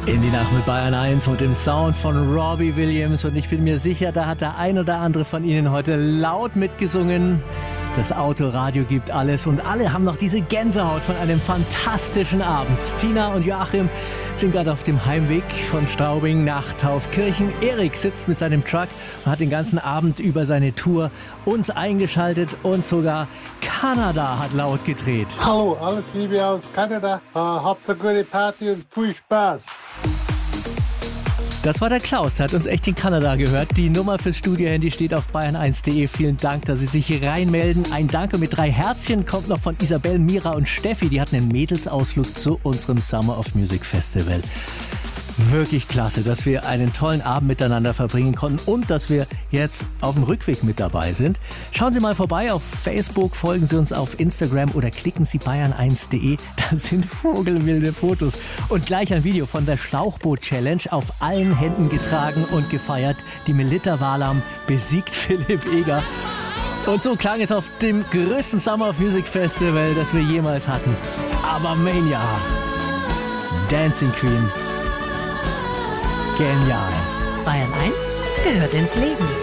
In die Nacht mit Bayern 1 und dem Sound von Robbie Williams. Und ich bin mir sicher, da hat der ein oder andere von Ihnen heute laut mitgesungen. Das Autoradio gibt alles und alle haben noch diese Gänsehaut von einem fantastischen Abend. Tina und Joachim sind gerade auf dem Heimweg von Straubing nach Taufkirchen. Erik sitzt mit seinem Truck und hat den ganzen Abend über seine Tour uns eingeschaltet und sogar Kanada hat laut gedreht. Hallo, alles Liebe aus Kanada. Habt eine gute Party und viel Spaß. Das war der Klaus, der hat uns echt in Kanada gehört. Die Nummer fürs Studiohandy steht auf bayern1.de. Vielen Dank, dass Sie sich hier reinmelden. Ein Danke mit 3 Herzchen kommt noch von Isabel, Mira und Steffi. Die hatten einen Mädelsausflug zu unserem Summer of Music Festival. Wirklich klasse, dass wir einen tollen Abend miteinander verbringen konnten und dass wir jetzt auf dem Rückweg mit dabei sind. Schauen Sie mal vorbei auf Facebook, folgen Sie uns auf Instagram oder klicken Sie bayern1.de. Da sind vogelwilde Fotos und gleich ein Video von der Schlauchboot-Challenge, auf allen Händen getragen und gefeiert. Die Melitta Walam besiegt Philipp Eger. Und so klang es auf dem größten Summer of Music Festival, das wir jemals hatten. Aber Mania, Dancing Queen. Genial. Bayern 1 gehört ins Leben.